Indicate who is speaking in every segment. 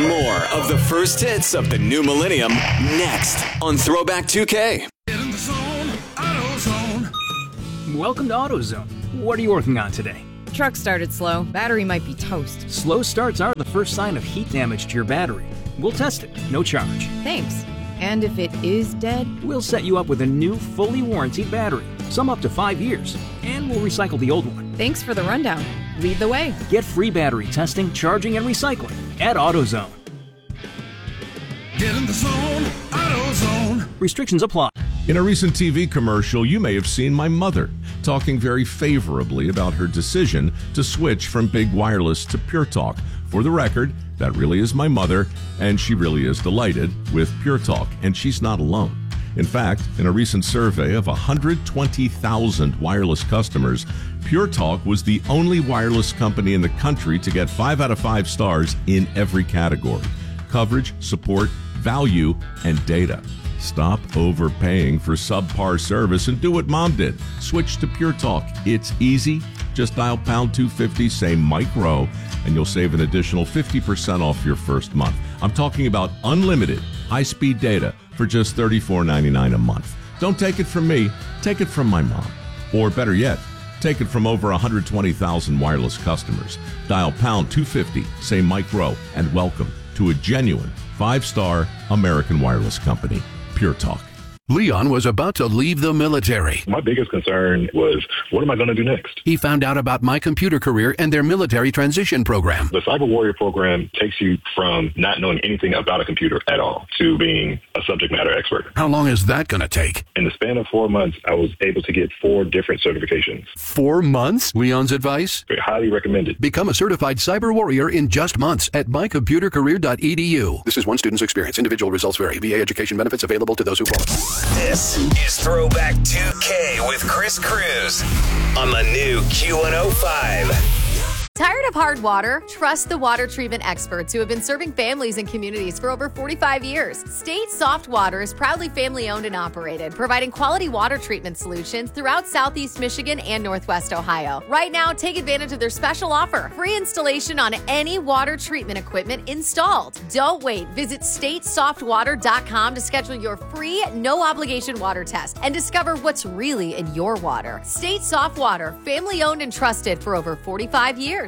Speaker 1: More of the first hits of the new millennium next on Throwback 2K.
Speaker 2: Get in the zone, AutoZone.
Speaker 3: Welcome to AutoZone. What are you working on today?
Speaker 4: Truck started slow. Battery might be toast.
Speaker 3: Slow starts are the first sign of heat damage to your battery. We'll test it, no charge.
Speaker 4: Thanks. And if it is dead?
Speaker 3: We'll set you up with a new, fully warranted battery, some up to 5 years, and we'll recycle the old one.
Speaker 4: Thanks for the rundown. Lead the way.
Speaker 3: Get free battery testing, charging, and recycling at AutoZone.
Speaker 2: Get in the zone, AutoZone.
Speaker 3: Restrictions apply.
Speaker 5: In a recent TV commercial, you may have seen my mother talking very favorably about her decision to switch from Big Wireless to Pure Talk. For the record, that really is my mother, and she really is delighted with Pure Talk, and she's not alone. In fact, in a recent survey of 120,000 wireless customers, Pure Talk was the only wireless company in the country to get 5 out of 5 stars in every category: coverage, support, value, and data. Stop overpaying for subpar service and do what Mom did. Switch to Pure Talk. It's easy. Just dial pound 250, say Mike Rowe, and you'll save an additional 50% off your first month. I'm talking about unlimited high-speed data for just $34.99 a month. Don't take it from me. Take it from my mom. Or better yet, take it from over 120,000 wireless customers. Dial pound 250, say Mike Rowe, and welcome to a genuine 5-star American wireless company. Pure Talk.
Speaker 6: Leon was about to leave the military.
Speaker 7: My biggest concern was, what am I going to do next?
Speaker 6: He found out about My Computer Career and their military transition program.
Speaker 7: The Cyber Warrior program takes you from not knowing anything about a computer at all to being a subject matter expert.
Speaker 6: How long is that going to take?
Speaker 7: In the span of 4 months, I was able to get 4 different certifications.
Speaker 6: 4 months? Leon's advice?
Speaker 7: Highly recommended.
Speaker 6: Become a certified cyber warrior in just months at mycomputercareer.edu. This is one student's experience. Individual results vary. VA education benefits available to those who qualify.
Speaker 1: This is Throwback 2K with Chris Cruz on the new Q105.
Speaker 8: Tired of hard water? Trust the water treatment experts who have been serving families and communities for over 45 years. State Soft Water is proudly family-owned and operated, providing quality water treatment solutions throughout Southeast Michigan and Northwest Ohio. Right now, take advantage of their special offer. Free installation on any water treatment equipment installed. Don't wait. Visit statesoftwater.com to schedule your free, no-obligation water test and discover what's really in your water. State Soft Water, family-owned and trusted for over 45 years.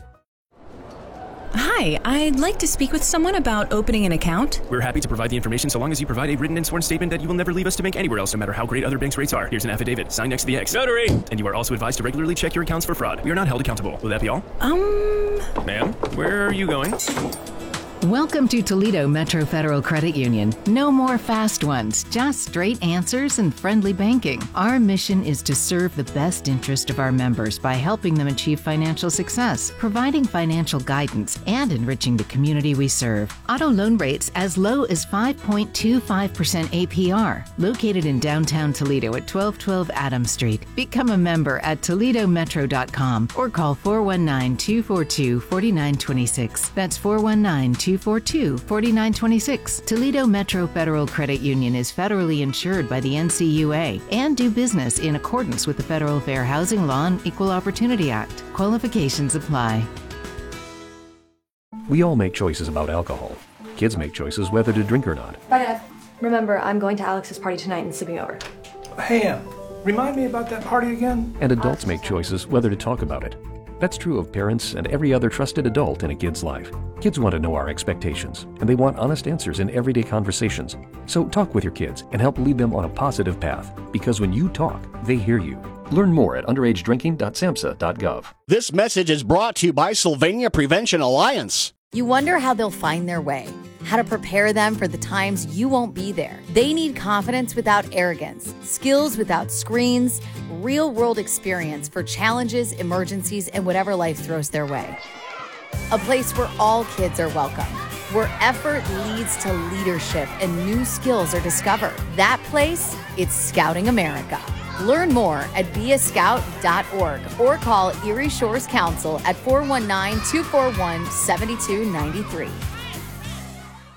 Speaker 9: Hi, I'd like to speak with someone about opening an account.
Speaker 10: We're happy to provide the information so long as you provide a written and sworn statement that you will never leave us to bank anywhere else, no matter how great other banks' rates are. Here's an affidavit, signed next to the X. Notary! And you are also advised to regularly check your accounts for fraud. We are not held accountable. Will that be all? Ma'am, where are you going?
Speaker 11: Welcome to Toledo Metro Federal Credit Union. No more fast ones, just straight answers and friendly banking. Our mission is to serve the best interest of our members by helping them achieve financial success, providing financial guidance, and enriching the community we serve. Auto loan rates as low as 5.25% APR. Located in downtown Toledo at 1212 Adams Street. Become a member at ToledoMetro.com or call 419-242-4926. That's 419-242-4926. Toledo Metro Federal Credit Union is federally insured by the NCUA and do business in accordance with the Federal Fair Housing Law and Equal Opportunity Act. Qualifications apply.
Speaker 12: We all make choices about alcohol. Kids make choices whether to drink or not.
Speaker 13: Bye, Dad. Remember, I'm going to Alex's party tonight and sleeping over.
Speaker 14: Hey, Em, remind me about that party again?
Speaker 12: And adults make choices whether to talk about it. That's true of parents and every other trusted adult in a kid's life. Kids want to know our expectations, and they want honest answers in everyday conversations. So talk with your kids and help lead them on a positive path, because when you talk, they hear you. Learn more at underagedrinking.samhsa.gov.
Speaker 15: This message is brought to you by Sylvania Prevention Alliance.
Speaker 8: You wonder how they'll find their way, how to prepare them for the times you won't be there. They need confidence without arrogance, skills without screens, real-world experience for challenges, emergencies, and whatever life throws their way. A place where all kids are welcome, where effort leads to leadership and new skills are discovered. That place, it's Scouting America. Learn more at beascout.org or call Erie Shores Council at 419-241-7293.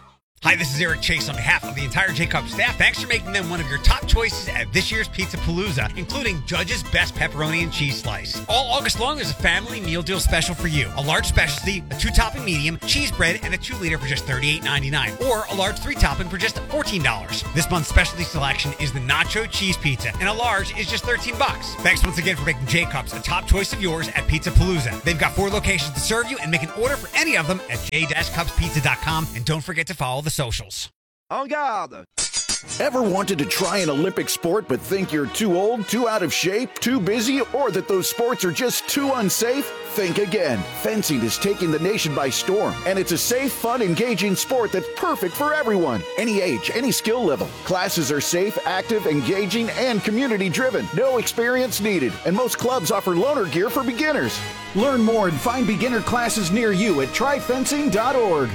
Speaker 16: Hi, this is Eric Chase on behalf of the entire J-Cup staff. Thanks for making them one of your top choices at this year's Pizza Palooza, including Judge's Best Pepperoni and Cheese Slice. All August long, there's a family meal deal special for you. A large specialty, a 2-topping medium, cheese bread, and a 2-liter for just $38.99, or a large 3-topping for just $14. This month's specialty selection is the Nacho Cheese Pizza, and a large is just $13. Thanks once again for making J-Cups a top choice of yours at Pizza Palooza. They've got 4 locations to serve you, and make an order for any of them at j-cupspizza.com, and don't forget to follow the socials.
Speaker 17: En garde! Ever wanted to try an Olympic sport but think you're too old, too out of shape, too busy, or that those sports are just too unsafe? Think again. Fencing is taking the nation by storm, and it's a safe, fun, engaging sport that's perfect for everyone. Any age, any skill level. Classes are safe, active, engaging, and community-driven. No experience needed, and most clubs offer loaner gear for beginners. Learn more and find beginner classes near you at tryfencing.org.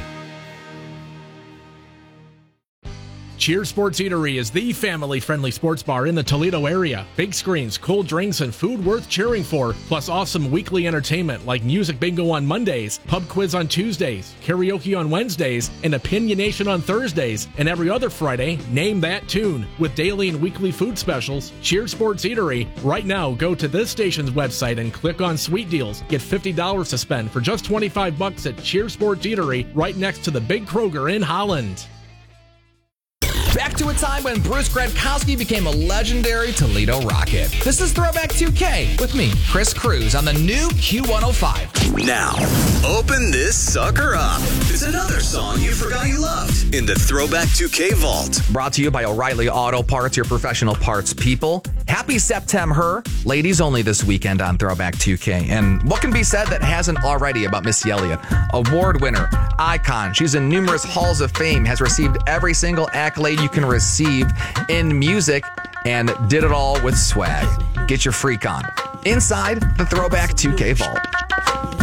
Speaker 18: Cheers Sports Eatery is the family-friendly sports bar in the Toledo area. Big screens, cold drinks, and food worth cheering for, plus awesome weekly entertainment like music bingo on Mondays, pub quiz on Tuesdays, karaoke on Wednesdays, and Opinionation on Thursdays, and every other Friday, Name That Tune. With daily and weekly food specials, Cheers Sports Eatery. Right now, go to this station's website and click on Sweet Deals. Get $50 to spend for just $25 at Cheers Sports Eatery, right next to the Big Kroger in Holland.
Speaker 19: Back to a time when Bruce Gradkowski became a legendary Toledo Rocket. This is Throwback 2K with me, Chris Cruz, on the new Q105.
Speaker 1: Now, open this sucker up. It's another song you forgot you loved in the Throwback 2K vault.
Speaker 19: Brought to you by O'Reilly Auto Parts, your professional parts people. Happy September. Ladies only this weekend on Throwback 2K. And what can be said that hasn't already about Missy Elliott? Award winner, icon. She's in numerous halls of fame, has received every single accolade you can receive in music, and did it all with swag. Get your freak on. Inside the Throwback 2K vault.